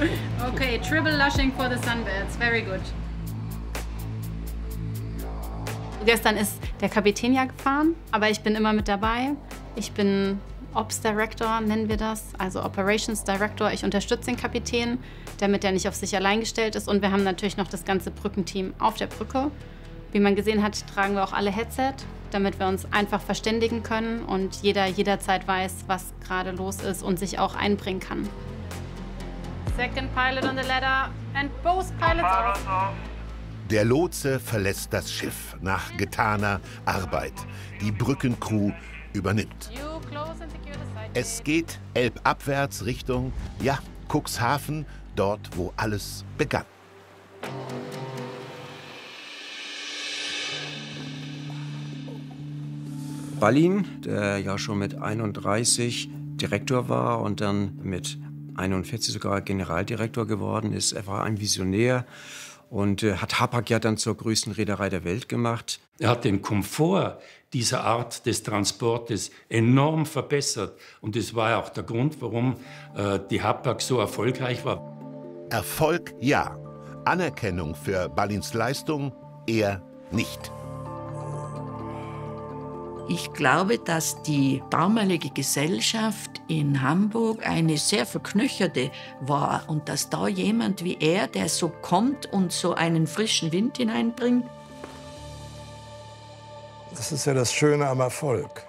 Okay, triple lushing for the Sunbirds. Very good. Gestern ist der Kapitän ja gefahren, aber ich bin immer mit dabei. Ich bin Ops Director, nennen wir das, also Operations Director. Ich unterstütze den Kapitän, damit er nicht auf sich allein gestellt ist. Und wir haben natürlich noch das ganze Brückenteam auf der Brücke. Wie man gesehen hat, tragen wir auch alle Headset, damit wir uns einfach verständigen können und jeder jederzeit weiß, was gerade los ist und sich auch einbringen kann. Second pilot on the ladder and both pilots off. Der Lotse verlässt das Schiff nach getaner Arbeit. Die Brückencrew übernimmt. Es geht elbabwärts Richtung, ja, Cuxhaven, dort, wo alles begann. Ballin, der ja schon mit 31 Direktor war und dann mit 41 sogar Generaldirektor geworden ist. Er war ein Visionär und hat Hapag ja dann zur größten Reederei der Welt gemacht. Er hat den Komfort dieser Art des Transportes enorm verbessert. Und das war auch der Grund, warum die Hapag so erfolgreich war. Erfolg ja, Anerkennung für Ballins Leistung eher nicht. Ich glaube, dass die damalige Gesellschaft in Hamburg eine sehr verknöcherte war und dass da jemand wie er, der so kommt und so einen frischen Wind hineinbringt. Das ist ja das Schöne am Erfolg.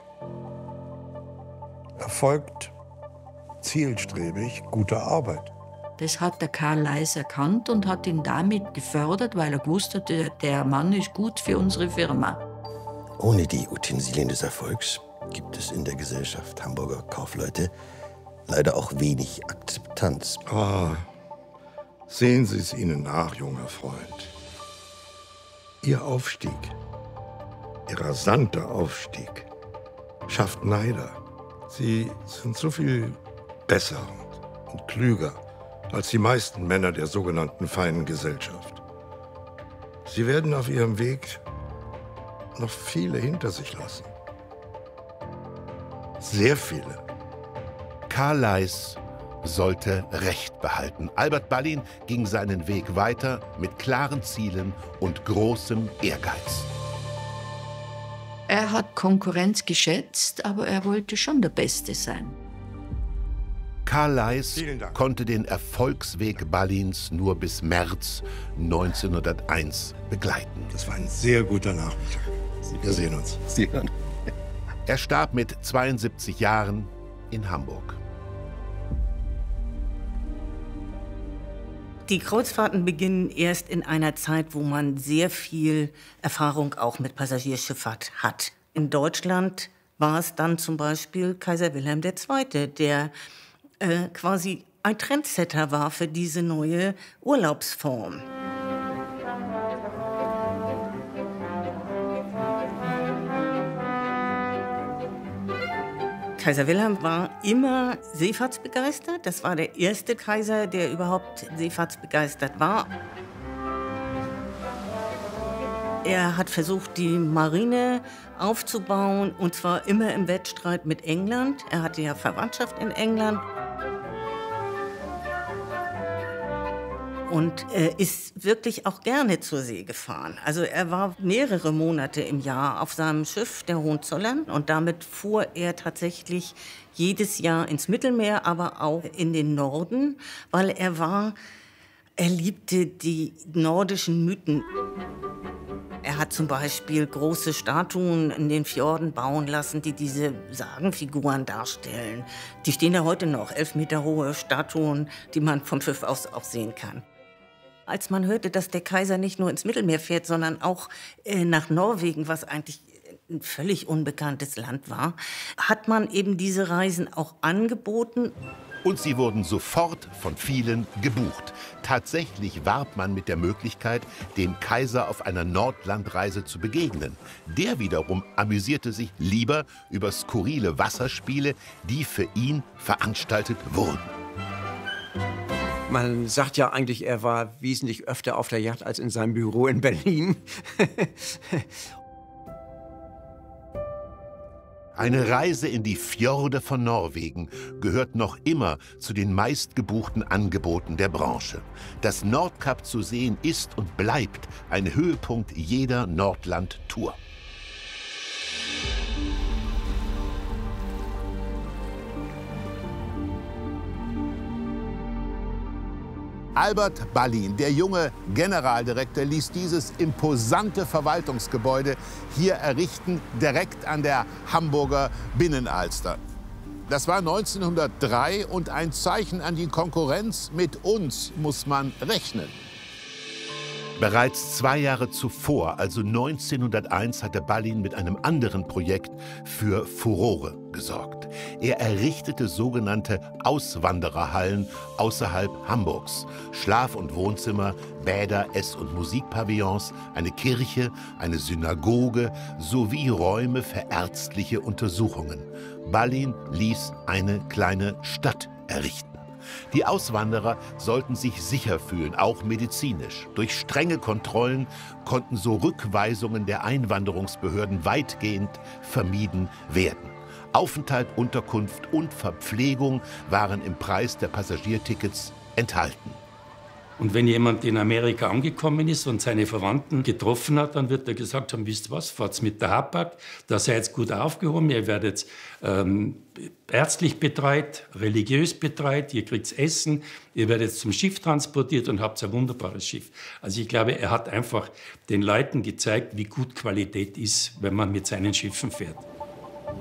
Erfolgt zielstrebig, gute Arbeit. Das hat der Karl Leis erkannt und hat ihn damit gefördert, weil er gewusst hat, der Mann ist gut für unsere Firma. Ohne die Utensilien des Erfolgs gibt es in der Gesellschaft Hamburger Kaufleute leider auch wenig Akzeptanz. Ah, sehen Sie es ihnen nach, junger Freund. Ihr Aufstieg, Ihr rasanter Aufstieg, schafft Neider. Sie sind so viel besser und klüger als die meisten Männer der sogenannten feinen Gesellschaft. Sie werden auf ihrem Weg noch viele hinter sich lassen. Sehr viele. Karl Leis sollte Recht behalten. Albert Ballin ging seinen Weg weiter mit klaren Zielen und großem Ehrgeiz. Er hat Konkurrenz geschätzt, aber er wollte schon der Beste sein. Karl Leis konnte den Erfolgsweg Ballins nur bis März 1901 begleiten. Das war ein sehr guter Nachmittag. Wir sehen uns. Sie hören. Er starb mit 72 Jahren in Hamburg. Die Kreuzfahrten beginnen erst in einer Zeit, wo man sehr viel Erfahrung auch mit Passagierschifffahrt hat. In Deutschland war es dann zum Beispiel Kaiser Wilhelm II., der quasi ein Trendsetter war für diese neue Urlaubsform. Kaiser Wilhelm war immer seefahrtsbegeistert. Das war der erste Kaiser, der überhaupt seefahrtsbegeistert war. Er hat versucht, die Marine aufzubauen, und zwar immer im Wettstreit mit England. Er hatte ja Verwandtschaft in England. Und er ist wirklich auch gerne zur See gefahren. Also er war mehrere Monate im Jahr auf seinem Schiff, der Hohenzollern. Und damit fuhr er tatsächlich jedes Jahr ins Mittelmeer, aber auch in den Norden, weil er liebte die nordischen Mythen. Er hat zum Beispiel große Statuen in den Fjorden bauen lassen, die diese Sagenfiguren darstellen. Die stehen da heute noch, 11 Meter hohe Statuen, die man vom Schiff aus auch sehen kann. Als man hörte, dass der Kaiser nicht nur ins Mittelmeer fährt, sondern auch nach Norwegen, was eigentlich ein völlig unbekanntes Land war, hat man eben diese Reisen auch angeboten. Und sie wurden sofort von vielen gebucht. Tatsächlich warb man mit der Möglichkeit, dem Kaiser auf einer Nordlandreise zu begegnen. Der wiederum amüsierte sich lieber über skurrile Wasserspiele, die für ihn veranstaltet wurden. Man sagt ja eigentlich, er war wesentlich öfter auf der Yacht als in seinem Büro in Berlin. Eine Reise in die Fjorde von Norwegen gehört noch immer zu den meistgebuchten Angeboten der Branche. Das Nordkap zu sehen ist und bleibt ein Höhepunkt jeder Nordland-Tour. Albert Ballin, der junge Generaldirektor, ließ dieses imposante Verwaltungsgebäude hier errichten, direkt an der Hamburger Binnenalster. Das war 1903 und ein Zeichen an die Konkurrenz: mit uns muss man rechnen. Bereits 2 Jahre zuvor, also 1901, hatte Ballin mit einem anderen Projekt für Furore gesorgt. Er errichtete sogenannte Auswandererhallen außerhalb Hamburgs. Schlaf- und Wohnzimmer, Bäder, Ess- und Musikpavillons, eine Kirche, eine Synagoge sowie Räume für ärztliche Untersuchungen. Ballin ließ eine kleine Stadt errichten. Die Auswanderer sollten sich sicher fühlen, auch medizinisch. Durch strenge Kontrollen konnten so Rückweisungen der Einwanderungsbehörden weitgehend vermieden werden. Aufenthalt, Unterkunft und Verpflegung waren im Preis der Passagiertickets enthalten. Und wenn jemand in Amerika angekommen ist und seine Verwandten getroffen hat, dann wird er gesagt haben, wisst ihr was, fahrt's mit der Hapag, da seid ihr gut aufgehoben, ihr werdet ärztlich betreut, religiös betreut, ihr kriegt Essen, ihr werdet zum Schiff transportiert und habt ein wunderbares Schiff. Also ich glaube, er hat einfach den Leuten gezeigt, wie gut Qualität ist, wenn man mit seinen Schiffen fährt.